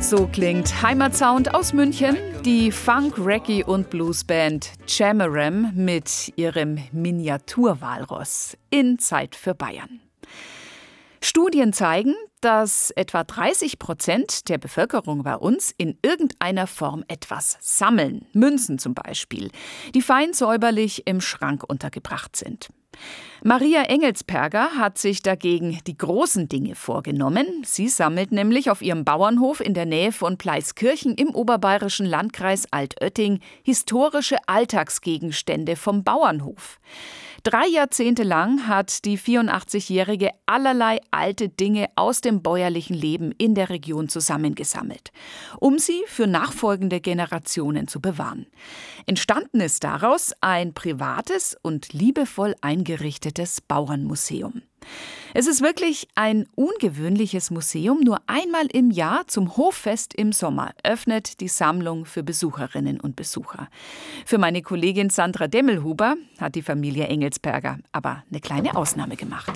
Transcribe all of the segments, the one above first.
So klingt Heimatsound aus München, die Funk-, Reggae- und Bluesband Jamaram mit ihrem Miniaturwalross in Zeit für Bayern. Studien zeigen, dass etwa 30% der Bevölkerung bei uns in irgendeiner Form etwas sammeln, Münzen zum Beispiel, die fein säuberlich im Schrank untergebracht sind. Maria Engelsberger hat sich dagegen die großen Dinge vorgenommen. Sie sammelt nämlich auf ihrem Bauernhof in der Nähe von Pleiskirchen im oberbayerischen Landkreis Altötting historische Alltagsgegenstände vom Bauernhof. 3 Jahrzehnte lang hat die 84-Jährige allerlei alte Dinge aus dem bäuerlichen Leben in der Region zusammengesammelt, um sie für nachfolgende Generationen zu bewahren. Entstanden ist daraus ein privates und liebevoll eingerichtetes Bauernmuseum. Es ist wirklich ein ungewöhnliches Museum. Nur einmal im Jahr zum Hoffest im Sommer öffnet die Sammlung für Besucherinnen und Besucher. Für meine Kollegin Sandra Demmelhuber hat die Familie Engelsberger aber eine kleine Ausnahme gemacht.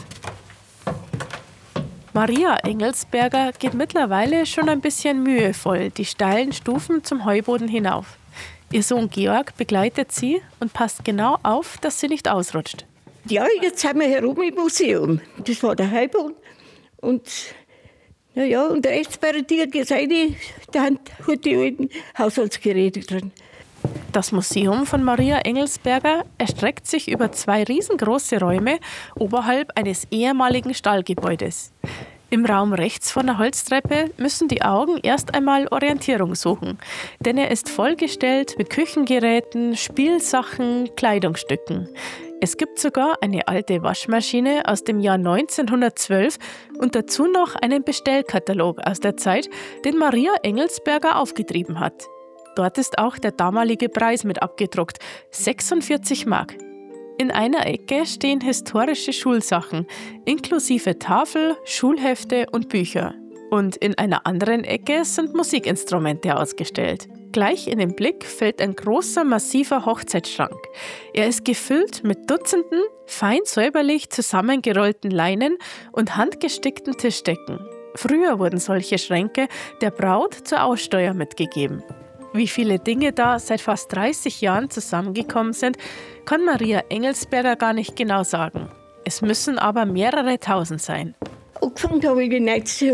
Maria Engelsberger geht mittlerweile schon ein bisschen mühevoll die steilen Stufen zum Heuboden hinauf. Ihr Sohn Georg begleitet sie und passt genau auf, dass sie nicht ausrutscht. Ja, jetzt sind wir herum im Museum. Das war der Heuboden. Und rechts bei der Tür geht es rein, da hat die alten Haushaltsgeräte drin. Das Museum von Maria Engelsberger erstreckt sich über 2 riesengroße Räume oberhalb eines ehemaligen Stallgebäudes. Im Raum rechts von der Holztreppe müssen die Augen erst einmal Orientierung suchen, denn er ist vollgestellt mit Küchengeräten, Spielsachen, Kleidungsstücken. Es gibt sogar eine alte Waschmaschine aus dem Jahr 1912 und dazu noch einen Bestellkatalog aus der Zeit, den Maria Engelsberger aufgetrieben hat. Dort ist auch der damalige Preis mit abgedruckt, 46 Mark. In einer Ecke stehen historische Schulsachen, inklusive Tafel, Schulhefte und Bücher. Und in einer anderen Ecke sind Musikinstrumente ausgestellt. Gleich in den Blick fällt ein großer, massiver Hochzeitsschrank. Er ist gefüllt mit Dutzenden, fein säuberlich zusammengerollten Leinen und handgestickten Tischdecken. Früher wurden solche Schränke der Braut zur Aussteuer mitgegeben. Wie viele Dinge da seit fast 30 Jahren zusammengekommen sind, kann Maria Engelsberger gar nicht genau sagen. Es müssen aber mehrere tausend sein. Angefangen habe ich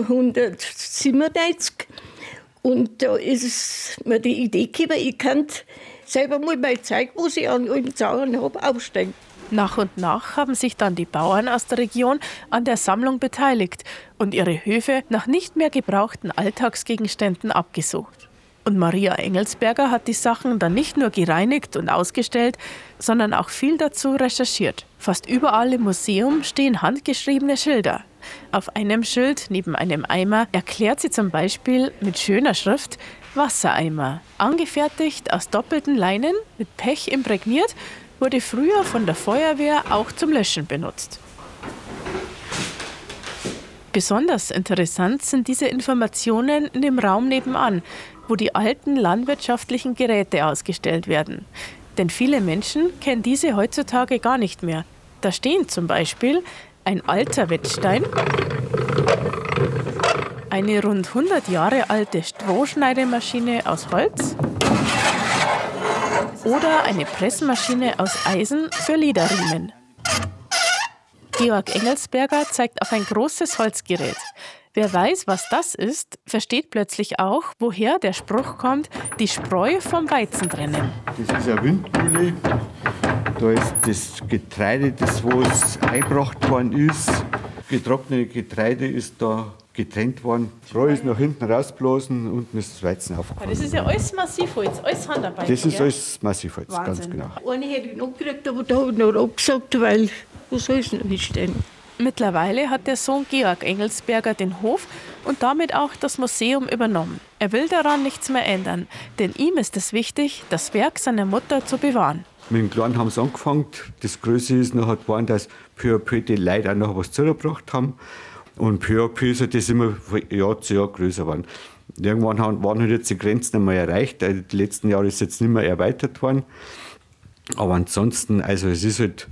1997 und da ist mir die Idee gekommen, ich kann selber mal mein Zeug, was ich an alten Sachen habe, aufstellen. Nach und nach haben sich dann die Bauern aus der Region an der Sammlung beteiligt und ihre Höfe nach nicht mehr gebrauchten Alltagsgegenständen abgesucht. Und Maria Engelsberger hat die Sachen dann nicht nur gereinigt und ausgestellt, sondern auch viel dazu recherchiert. Fast überall im Museum stehen handgeschriebene Schilder. Auf einem Schild neben einem Eimer erklärt sie zum Beispiel mit schöner Schrift Wassereimer. Angefertigt aus doppelten Leinen, mit Pech imprägniert, wurde früher von der Feuerwehr auch zum Löschen benutzt. Besonders interessant sind diese Informationen in dem Raum nebenan, wo die alten landwirtschaftlichen Geräte ausgestellt werden. Denn viele Menschen kennen diese heutzutage gar nicht mehr. Da stehen zum Beispiel ein alter Wettstein, eine rund 100 Jahre alte Strohschneidemaschine aus Holz oder eine Pressmaschine aus Eisen für Lederriemen. Georg Engelsberger zeigt auf ein großes Holzgerät. Wer weiß, was das ist, versteht plötzlich auch, woher der Spruch kommt, die Spreu vom Weizen trennen. Das ist eine Windmühle. Da ist das Getreide, das was eingebracht worden ist. Getrocknete Getreide ist da getrennt worden. Spreu ist nach hinten rausgeblasen, unten ist das Weizen aufgekommen. Das ist ja alles Massivholz, alles Handarbeit. Das ist alles Massivholz, ganz genau. Eine hätte ich noch gekriegt, aber da habe ich noch abgesagt, weil wo soll es noch hinstellen? Mittlerweile hat der Sohn Georg Engelsberger den Hof und damit auch das Museum übernommen. Er will daran nichts mehr ändern, denn ihm ist es wichtig, das Werk seiner Mutter zu bewahren. Mit dem Kleinen haben sie angefangen. Das Größte ist noch geworden, dass peu à peu die Leute auch noch was zugebracht haben. Und peu à peu ist das immer von Jahr zu Jahr größer geworden. Irgendwann waren halt jetzt die Grenzen einmal erreicht. Die letzten Jahre ist jetzt nicht mehr erweitert worden. Aber ansonsten, also es ist halt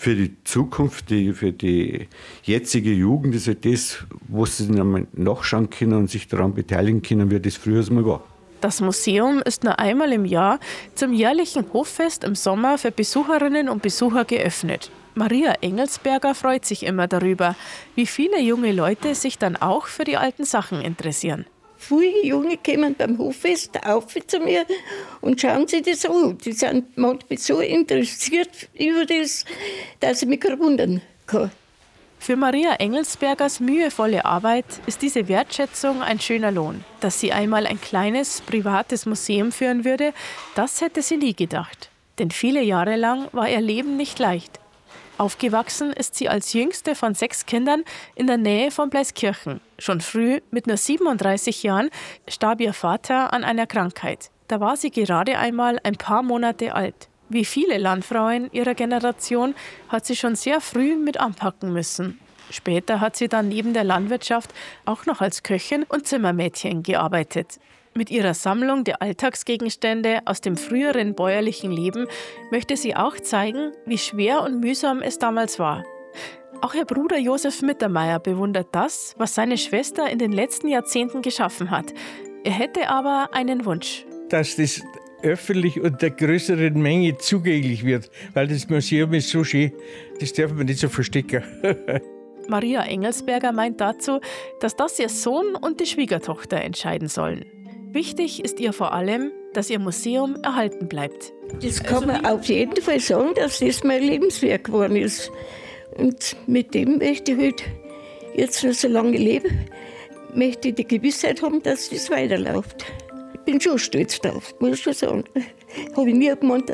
für die Zukunft, für die jetzige Jugend ist halt das, wo sie dann einmal nachschauen können und sich daran beteiligen können, wie das früher mal war. Das Museum ist nur einmal im Jahr zum jährlichen Hoffest im Sommer für Besucherinnen und Besucher geöffnet. Maria Engelsberger freut sich immer darüber, wie viele junge Leute sich dann auch für die alten Sachen interessieren. Viele Junge kommen beim Hoffest auf zu mir und schauen sich das an. Die sind manchmal so interessiert über das, dass ich mich gar wundern kann. Für Maria Engelsbergers mühevolle Arbeit ist diese Wertschätzung ein schöner Lohn. Dass sie einmal ein kleines, privates Museum führen würde, das hätte sie nie gedacht. Denn viele Jahre lang war ihr Leben nicht leicht. Aufgewachsen ist sie als jüngste von 6 Kindern in der Nähe von Pleiskirchen. Schon früh, mit nur 37 Jahren, starb ihr Vater an einer Krankheit. Da war sie gerade einmal ein paar Monate alt. Wie viele Landfrauen ihrer Generation hat sie schon sehr früh mit anpacken müssen. Später hat sie dann neben der Landwirtschaft auch noch als Köchin und Zimmermädchen gearbeitet. Mit ihrer Sammlung der Alltagsgegenstände aus dem früheren bäuerlichen Leben möchte sie auch zeigen, wie schwer und mühsam es damals war. Auch ihr Bruder Josef Mittermeier bewundert das, was seine Schwester in den letzten Jahrzehnten geschaffen hat. Er hätte aber einen Wunsch. Dass das öffentlich und der größeren Menge zugänglich wird, weil das Museum ist so schön, das darf man nicht so verstecken. Maria Engelsberger meint dazu, dass das ihr Sohn und die Schwiegertochter entscheiden sollen. Wichtig ist ihr vor allem, dass ihr Museum erhalten bleibt. Das kann man auf jeden Fall sagen, dass das mein Lebenswerk geworden ist. Und mit dem möchte ich halt jetzt noch so lange leben, möchte ich die Gewissheit haben, dass das weiterläuft. Ich bin schon stolz drauf, muss ich schon sagen. Habe ich nie gemeint,